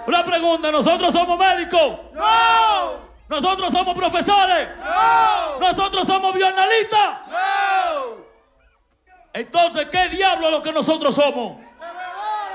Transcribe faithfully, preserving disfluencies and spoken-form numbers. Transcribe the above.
Una pregunta, ¿nosotros somos médicos? ¡No! ¿Nosotros somos profesores? ¡No! ¿Nosotros somos bioanalistas? ¡No! Entonces, ¿qué diablo es lo que nosotros somos?